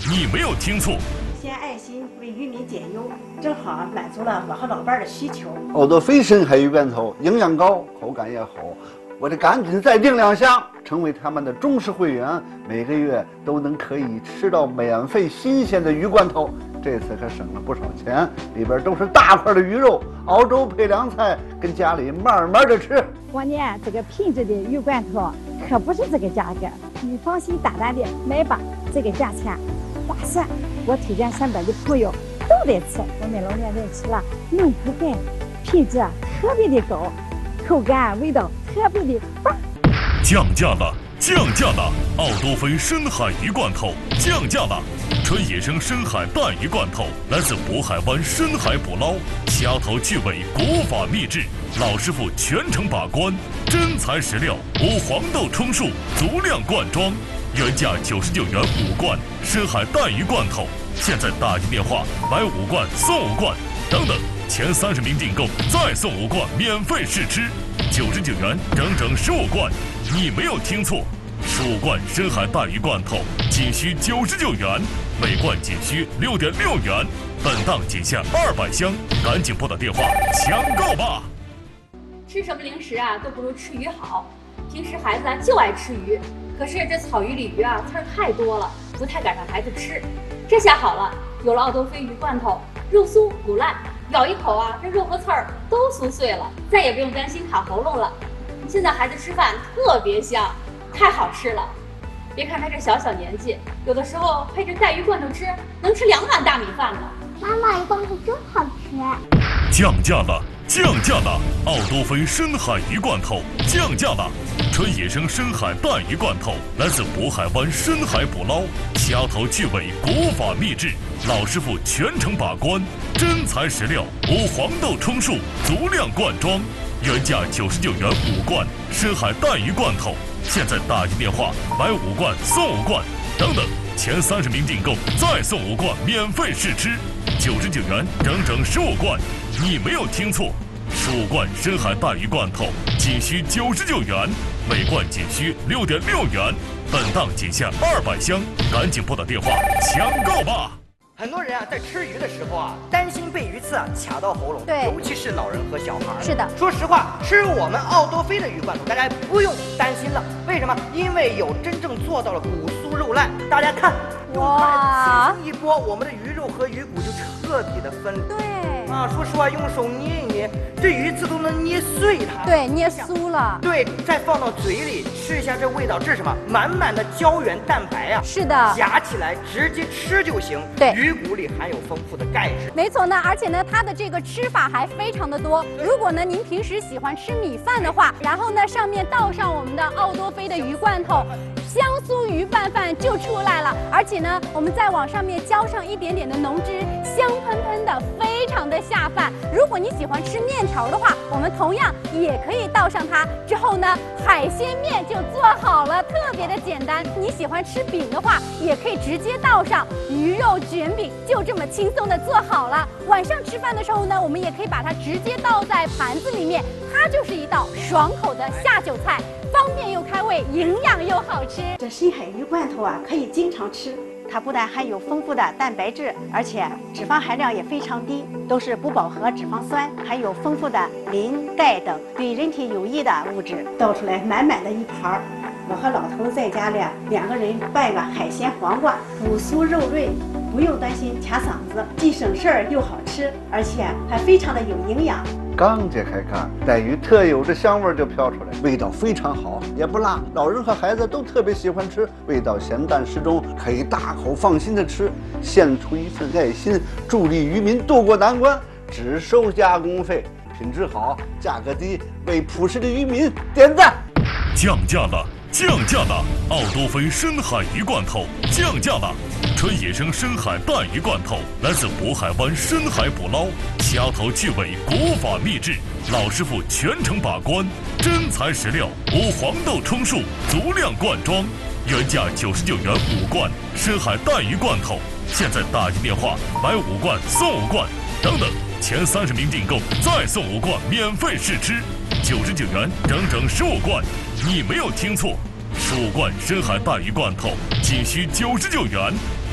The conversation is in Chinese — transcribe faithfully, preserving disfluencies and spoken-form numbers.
你没有听错。 献爱心为渔民减忧，正好满足了我和老伴儿的需求。 奥多菲深海鱼罐头营养高，口感也好，我得赶紧再订两箱，成为他们的忠实会员，每个月都能可以吃到免费新鲜的鱼罐头。这次可省了不少钱，里边都是大块的鱼肉，熬粥配凉菜，跟家里慢慢的吃。 关键这个品质的鱼罐头可不是这个价格，你放心大胆的买吧，这个价钱划算。我推荐身边的朋友都得吃，我们老年人吃了能补钙，品质特别的高，口感味道特别的棒。 降价了，降价了！奥多菲深海鱼罐头降价了，纯野生深海带鱼罐头来自渤海湾深海捕捞，掐头去尾，国法秘制，老师傅全程把关，真材实料，无黄豆充数，足量灌装。原价九十九元五罐深海带鱼罐头，现在打进电话买五罐送五罐，等等，前三十名订购再送五罐免费试吃，九十九元整整十五罐，你没有听错，十五罐深海带鱼罐头仅需九十九元，每罐仅需六点六元，本档仅限二百箱，赶紧拨打电话抢购吧！ 吃什么零食啊，都不如吃鱼好。平时孩子啊就爱吃鱼。可是这草鱼鲤鱼啊，刺儿太多了，不太赶上孩子吃。这下好了，有了奥多菲鱼罐头，肉酥骨烂，咬一口啊，这肉和刺儿都酥碎了，再也不用担心卡喉咙了。现在孩子吃饭特别香，太好吃了。别看他这小小年纪，有的时候配着带鱼罐头吃，能吃两碗大米饭呢。 妈妈，鱼罐头真好吃。 降价了，降价了！奥多菲深海鱼罐头降价了。纯野生深海带鱼罐头来自渤海湾深海捕捞，掐头去尾，国法秘制，老师傅全程把关，真材实料，无黄豆充数，足量灌装。原价九十九元五罐深海带鱼罐头，现在打进电话买五罐送五罐，等等，前三十名订购再送五罐免费试吃，九十九元整整十五罐，你没有听错。十五罐深海带鱼罐头仅需九十九元，每罐仅需六点六元，本档仅限二百箱，赶紧拨打电话抢购吧！ 很多人啊，在吃鱼的时候啊，担心被鱼刺啊卡到喉咙， 对， 尤其是老人和小孩。 是的， 说实话，吃我们奥多菲的鱼罐头，大家不用担心了。为什么？因为有真正做到了骨酥肉烂。大家看， 哇， 轻轻一拨，我们的鱼肉和鱼骨就彻底的分离。 对。 啊，说实话，用手捏一捏，这鱼刺都能捏碎它。 对，捏酥了。 对，再放到嘴里吃一下，这味道，这是什么？满满的胶原蛋白啊！ 是的， 夹起来直接吃就行。 对， 鱼骨里含有丰富的钙质。 没错呢，而且呢，它的这个吃法还非常的多。如果呢，您平时喜欢吃米饭的话，然后呢，上面倒上我们的奥多菲的鱼罐头。香酥鱼拌饭就出来了，而且呢，我们再往上面浇上一点点的浓汁，香喷喷的，非常的下饭。如果你喜欢吃面条的话，我们同样也可以倒上它。之后呢，海鲜面就做好了，特别的简单。你喜欢吃饼的话，也可以直接倒上鱼肉卷饼，就这么轻松的做好了。晚上吃饭的时候呢，我们也可以把它直接倒在盘子里面，它就是一道爽口的下酒菜。方便又开胃，营养又好吃。 这深海鱼罐头啊，可以经常吃。它不但含有丰富的蛋白质，而且脂肪含量也非常低，都是不饱和脂肪酸，含有丰富的磷、钙等对人体有益的物质。倒出来满满的一盘儿，我和老头在家里两个人拌个海鲜黄瓜，骨酥肉润，不用担心卡嗓子，既省事儿又好吃，而且还非常的有营养。 刚揭开盖，带鱼特有的香味就飘出来，味道非常好，也不辣，老人和孩子都特别喜欢吃，味道咸淡适中，可以大口放心的吃，献出一份爱心，助力渔民渡过难关，只收加工费，品质好，价格低，为朴实的渔民点赞。 降价了，降价了！奥多菲深海鱼罐头降价了，纯野生深海带鱼罐头来自渤海湾深海捕捞，掐头去尾，国法秘制，老师傅全程把关，真材实料，无黄豆充数，足量灌装。原价九十九元五罐深海带鱼罐头，现在打进电话买五罐送五罐，等等，前三十名订购再送五罐免费试吃，九十九元整整十五罐，你没有听错，十五罐深海带鱼罐头仅需九十九元。